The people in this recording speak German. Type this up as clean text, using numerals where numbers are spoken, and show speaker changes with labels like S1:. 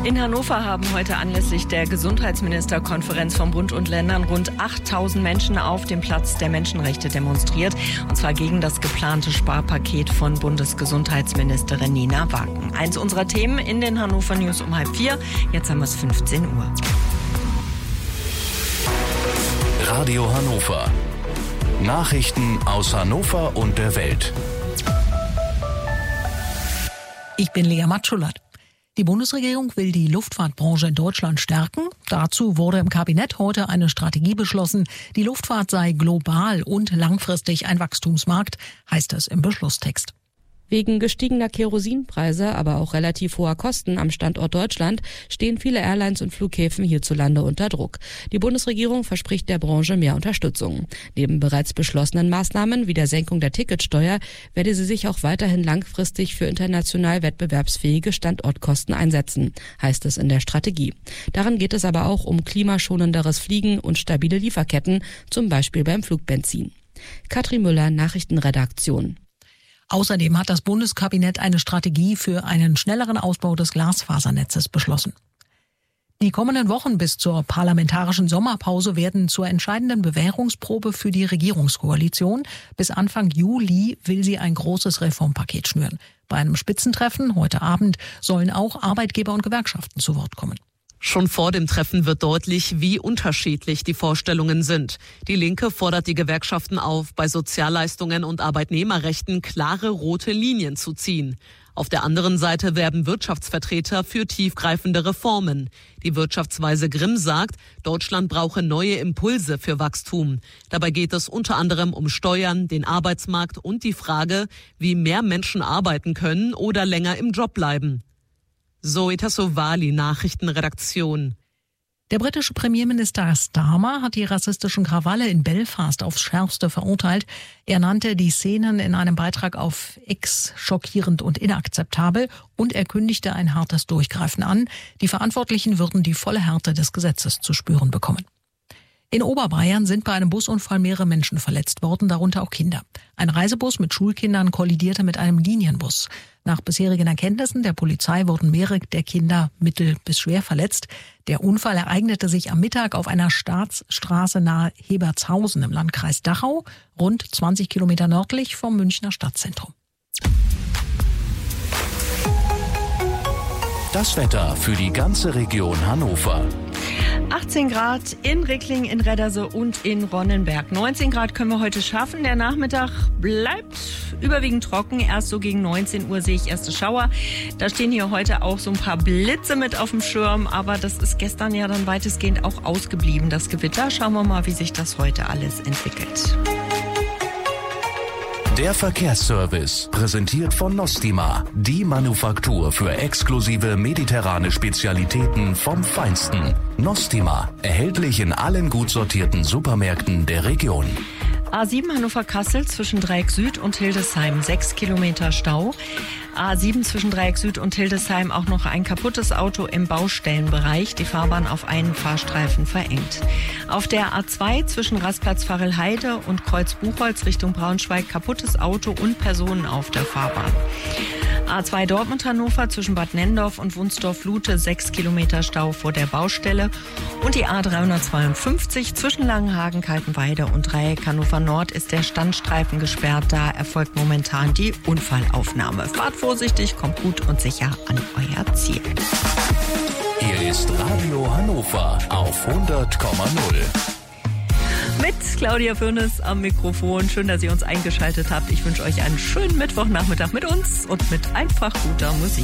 S1: In Hannover haben heute anlässlich der Gesundheitsministerkonferenz von Bund und Ländern rund 8.000 Menschen auf dem Platz der Menschenrechte demonstriert. Und zwar gegen das geplante Sparpaket von Bundesgesundheitsministerin Nina Wagen. Eins unserer Themen in den Hannover News um 3:30. Jetzt haben wir es 15 Uhr.
S2: Radio Hannover. Nachrichten aus Hannover und der Welt.
S3: Ich bin Lea Matschulat. Die Bundesregierung will die Luftfahrtbranche in Deutschland stärken. Dazu wurde im Kabinett heute eine Strategie beschlossen. Die Luftfahrt sei global und langfristig ein Wachstumsmarkt, heißt es im Beschlusstext.
S4: Wegen gestiegener Kerosinpreise, aber auch relativ hoher Kosten am Standort Deutschland stehen viele Airlines und Flughäfen hierzulande unter Druck. Die Bundesregierung verspricht der Branche mehr Unterstützung. Neben bereits beschlossenen Maßnahmen wie der Senkung der Ticketsteuer werde sie sich auch weiterhin langfristig für international wettbewerbsfähige Standortkosten einsetzen, heißt es in der Strategie. Daran geht es aber auch um klimaschonenderes Fliegen und stabile Lieferketten, zum Beispiel beim Flugbenzin. Katrin Müller, Nachrichtenredaktion.
S3: Außerdem hat das Bundeskabinett eine Strategie für einen schnelleren Ausbau des Glasfasernetzes beschlossen. Die kommenden Wochen bis zur parlamentarischen Sommerpause werden zur entscheidenden Bewährungsprobe für die Regierungskoalition. Bis Anfang Juli will sie ein großes Reformpaket schnüren. Bei einem Spitzentreffen heute Abend sollen auch Arbeitgeber und Gewerkschaften zu Wort kommen.
S5: Schon vor dem Treffen wird deutlich, wie unterschiedlich die Vorstellungen sind. Die Linke fordert die Gewerkschaften auf, bei Sozialleistungen und Arbeitnehmerrechten klare rote Linien zu ziehen. Auf der anderen Seite werben Wirtschaftsvertreter für tiefgreifende Reformen. Die Wirtschaftsweise Grimm sagt, Deutschland brauche neue Impulse für Wachstum. Dabei geht es unter anderem um Steuern, den Arbeitsmarkt und die Frage, wie mehr Menschen arbeiten können oder länger im Job bleiben. Zoe Tassovali, Nachrichtenredaktion.
S3: Der britische Premierminister Starmer hat die rassistischen Krawalle in Belfast aufs Schärfste verurteilt. Er nannte die Szenen in einem Beitrag auf X schockierend und inakzeptabel und er kündigte ein hartes Durchgreifen an. Die Verantwortlichen würden die volle Härte des Gesetzes zu spüren bekommen. In Oberbayern sind bei einem Busunfall mehrere Menschen verletzt worden, darunter auch Kinder. Ein Reisebus mit Schulkindern kollidierte mit einem Linienbus. Nach bisherigen Erkenntnissen der Polizei wurden mehrere der Kinder mittel- bis schwer verletzt. Der Unfall ereignete sich am Mittag auf einer Staatsstraße nahe Hebertshausen im Landkreis Dachau, rund 20 Kilometer nördlich vom Münchner Stadtzentrum.
S2: Das Wetter für die ganze Region Hannover.
S1: 18 Grad in Rickling, in Redderse und in Ronnenberg. 19 Grad können wir heute schaffen. Der Nachmittag bleibt überwiegend trocken. Erst so gegen 19 Uhr sehe ich erste Schauer. Da stehen hier heute auch so ein paar Blitze mit auf dem Schirm. Aber das ist gestern ja dann weitestgehend auch ausgeblieben, das Gewitter. Schauen wir mal, wie sich das heute alles entwickelt.
S2: Der Verkehrsservice, präsentiert von Nostima, die Manufaktur für exklusive mediterrane Spezialitäten vom Feinsten. Nostima, erhältlich in allen gut sortierten Supermärkten der Region.
S1: A7 Hannover-Kassel zwischen Dreieck Süd und Hildesheim, 6 Kilometer Stau. A7 zwischen Dreieck Süd und Hildesheim auch noch ein kaputtes Auto im Baustellenbereich. Die Fahrbahn auf einen Fahrstreifen verengt. Auf der A2 zwischen Rastplatz Varelheide und Kreuz Buchholz Richtung Braunschweig kaputtes Auto und Personen auf der Fahrbahn. A2 Dortmund-Hannover zwischen Bad Nenndorf und Wunsdorf-Lute, 6 Kilometer Stau vor der Baustelle. Und die A352 zwischen Langenhagen, Kaltenweide und Dreieck Hannover Nord ist der Standstreifen gesperrt. Da erfolgt momentan die Unfallaufnahme. Fahrt vorsichtig, kommt gut und sicher an euer Ziel.
S2: Hier ist Radio Hannover auf 100,0.
S1: Mit Claudia Fürnes am Mikrofon. Schön, dass ihr uns eingeschaltet habt. Ich wünsche euch einen schönen Mittwochnachmittag mit uns und mit einfach guter Musik.